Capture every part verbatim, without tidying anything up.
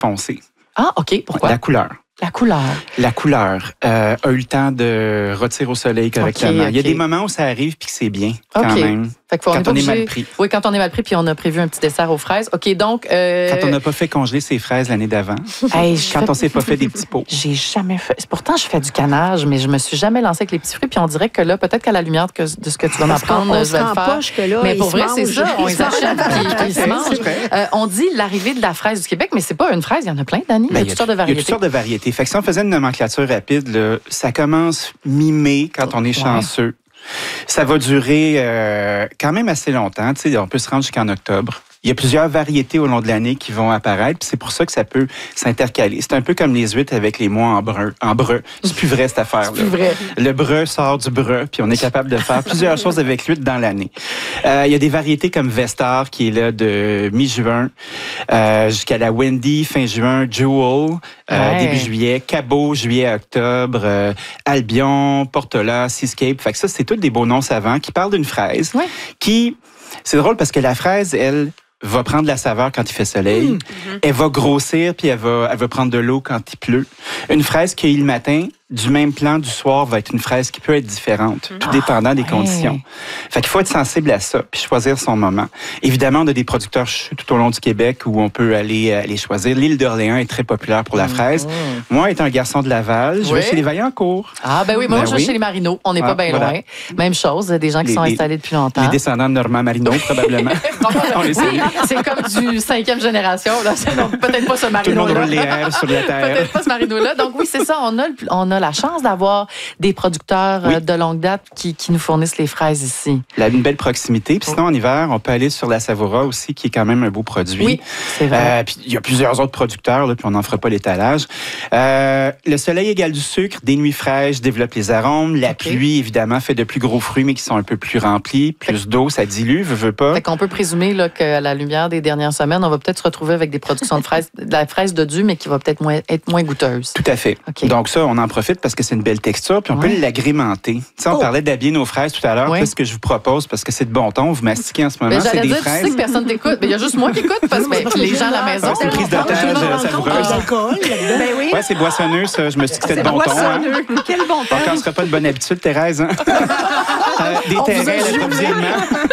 foncé. Ah, OK. Pourquoi? La couleur. La couleur. La couleur euh, a eu le temps de retirer au soleil correctement. Okay, okay. Il y a des moments où ça arrive puis que c'est bien, quand okay. même. Fait que faut, quand on, on est, est mal pris. Oui, quand on est mal pris, puis on a prévu un petit dessert aux fraises. OK, donc... Euh... Quand on n'a pas fait congeler ses fraises l'année d'avant. Hey, quand fais... on s'est pas fait des petits pots. J'ai jamais fait... Pourtant, je fais du canage, mais je me suis jamais lancée avec les petits fruits. Puis on dirait que là, peut-être qu'à la lumière de ce que tu vas m'apprendre, je vais le faire. Que là, mais pour vrai, c'est ça. On les achète puis ils se mangent. Euh, on dit l'arrivée de la fraise du Québec, mais c'est pas une fraise. Il y en a plein, Dani. Il y a toutes sortes de variétés. Il y a toutes sortes de variétés. Fait que si on faisait une nomenclature rapide, là, ça commence mi-mai quand on est chanceux. Ouais. Ça va durer euh, quand même assez longtemps. Tu sais, on peut se rendre jusqu'en octobre. Il y a plusieurs variétés au long de l'année qui vont apparaître, puis c'est pour ça que ça peut s'intercaler. C'est un peu comme les huîtres avec les mois en brun. En breu. C'est plus vrai, cette affaire-là. C'est plus vrai. Le breu sort du breu, puis on est capable de faire plusieurs choses avec l'huître dans l'année. Euh, il y a des variétés comme Vestar, qui est là de mi-juin euh, jusqu'à la Wendy, fin juin, Jewel, euh, ouais. début juillet, Cabot, juillet à octobre, euh, Albion, Portola, Seascape. Fait que ça, c'est tous des beaux noms savants qui parlent d'une fraise ouais. qui... C'est drôle parce que la fraise, elle... va prendre la saveur quand il fait soleil. Mmh. Elle va grossir, puis elle va, elle va prendre de l'eau quand il pleut. Une fraise cueillie le matin, du même plan du soir, va être une fraise qui peut être différente, tout ah, dépendant des ouais. conditions. Fait qu'il faut être sensible à ça, puis choisir son moment. Évidemment, on a des producteurs tout au long du Québec où on peut aller, aller choisir. L'île d'Orléans est très populaire pour la fraise. Mmh. Moi, étant un garçon de Laval, je oui. vais chez les Vaillancourt. Ah ben oui, moi, ben je vais oui. chez les Marino. On n'est ah, pas bien voilà. loin. Même chose, des gens qui les, sont installés depuis longtemps. Les descendants de Normand Marino, probablement. on les oui, c'est comme du cinquième génération. Là. Donc, peut-être pas ce Marino-là. Tout le monde roule les airs sur la terre. Peut-être pas ce Marino-là. Donc oui, c'est ça. On a, on a la chance d'avoir des producteurs oui. de longue date qui, qui nous fournissent les fraises ici. La, une belle proximité. Puis sinon, en hiver, on peut aller sur la Savoura aussi, qui est quand même un beau produit. Oui, c'est vrai. Euh, puis il y a plusieurs autres producteurs, là, puis on n'en fera pas l'étalage. Euh, le soleil égale du sucre, des nuits fraîches développent les arômes. La okay. pluie, évidemment, fait de plus gros fruits, mais qui sont un peu plus remplis. Plus d'eau, ça dilue, veut, veut pas. Fait qu'on peut présumer là, qu'à la lumière des dernières semaines, on va peut-être se retrouver avec des productions de fraises, de la fraise de Dieu, mais qui va peut-être moins, être moins goûteuse. Tout à fait. Okay. Donc ça, on en profite parce que c'est une belle texture, puis on ouais. peut l'agrémenter. Tu sais, on oh. parlait d'habiller nos fraises tout à l'heure. Ouais. Ce que je vous propose, parce que c'est de bon ton, vous mastiquez en ce moment, c'est des dire, fraises. Tu sais que personne t'écoute, mais il y a juste moi qui écoute, parce que les gens à la maison... C'est une prise d'otage savoureuse. Ben oui. Ouais, c'est boissonneux, ça. Je me suis dit que c'était de bon ton. Hein. Quel bon ton. On ne serait pas de bonne habitude, Thérèse. Hein? euh, des terrains d'approvisionnement.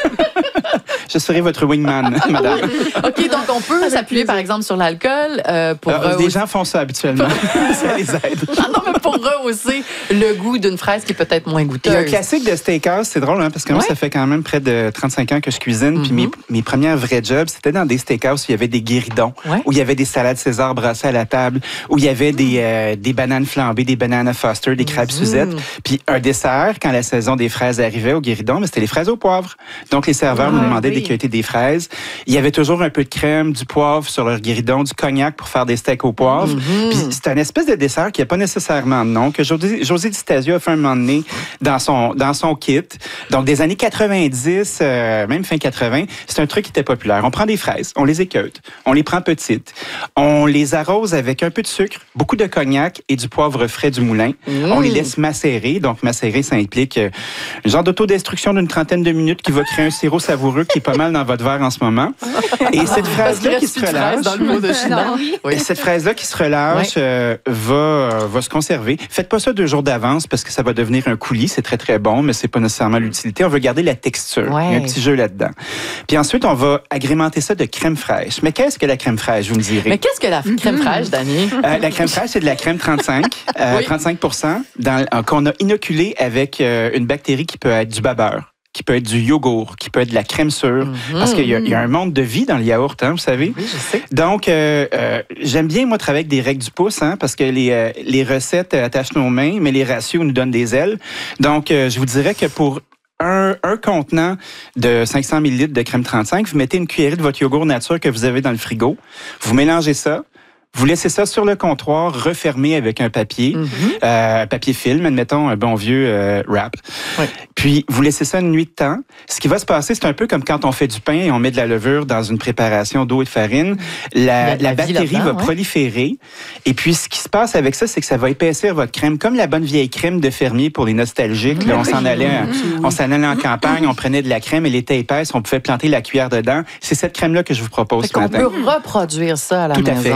Je serai votre wingman, madame. OK, donc on peut s'appuyer, par exemple, sur l'alcool euh, pour... Euh, des gens font ça habituellement. Ça les aide. Ah non, mais pour rehausser le goût d'une fraise qui est peut-être moins goûteuse. Il y a un classique de steakhouse, c'est drôle, hein, parce que moi, ouais. ça fait quand même près de trente-cinq ans que je cuisine. Mm-hmm. Puis mes, mes premières vrais jobs, c'était dans des steakhouses où il y avait des guéridons, ouais. où il y avait des salades César brassées à la table, où il y avait mm. des, euh, des bananes flambées, des bananes Foster, des crabes mm. Suzette. Puis un dessert, quand la saison des fraises arrivait au guéridon, mais c'était les fraises au poivre. Donc les serveurs ah, nous demandaient oui. d'équeuter des fraises. Il y avait toujours un peu de crème, du poivre sur leur guéridon, du cognac pour faire des steaks au poivre. Mm-hmm. Puis c'est un espèce de dessert qui n'a pas nécessairement de nom, que José, José Di Stasio a fait un moment donné dans son, dans son kit. Donc des années quatre-vingt-dix, euh, même fin quatre-vingts, c'est un truc qui était populaire. On prend des fraises, on les équeute, on les prend petites, on les arrose avec un peu de sucre, beaucoup de cognac et du poivre frais du moulin. Mm. On les laisse macérer. Donc macérer, ça implique euh, un genre d'autodestruction d'une trentaine de minutes qui va créer un sirop savoureux qui est pas mal dans votre verre en ce moment. Et cette fraise-là qui se relâche, dans le mot de China. Oui. Cette fraise-là qui se relâche oui. euh, va, va se conserver. Faites pas ça deux jours d'avance parce que ça va devenir un coulis. C'est très, très bon, mais c'est pas nécessairement l'utilité. On veut garder la texture. Ouais. Il y a un petit jeu là-dedans. Puis ensuite, on va agrémenter ça de crème fraîche. Mais qu'est-ce que la crème fraîche, vous me direz? Mais qu'est-ce que la crème fraîche, Dani? Euh, la crème fraîche, c'est de la crème trente-cinq, euh, oui. trente-cinq pour cent dans, euh, qu'on a inoculé avec euh, une bactérie qui peut être du babeur, qui peut être du yogourt, qui peut être de la crème sûre, mm-hmm. parce qu'il y, y a un monde de vie dans le yaourt, hein, vous savez. Oui, je sais. Donc, euh, euh, j'aime bien, moi, travailler avec des règles du pouce, hein, parce que les, euh, les recettes attachent nos mains, mais les ratios nous donnent des ailes. Donc, euh, je vous dirais que pour un, un contenant de cinq cents millilitres de crème trente-cinq, vous mettez une cuillerée de votre yogourt nature que vous avez dans le frigo, vous mélangez ça, vous laissez ça sur le comptoir, refermé avec un papier, mm-hmm. euh, papier film, admettons, un bon vieux euh, wrap. Oui. Puis, vous laissez ça une nuit de temps. Ce qui va se passer, c'est un peu comme quand on fait du pain et on met de la levure dans une préparation d'eau et de farine. La, la bactérie va ouais. proliférer. Et puis, ce qui se passe avec ça, c'est que ça va épaissir votre crème, comme la bonne vieille crème de fermier pour les nostalgiques. Là, on s'en allait, mm-hmm. on s'en allait en campagne, on prenait de la crème, elle était épaisse, on pouvait planter la cuillère dedans. C'est cette crème-là que je vous propose fait ce matin. On peut reproduire ça à la Tout maison. Tout à fait.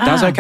Dans un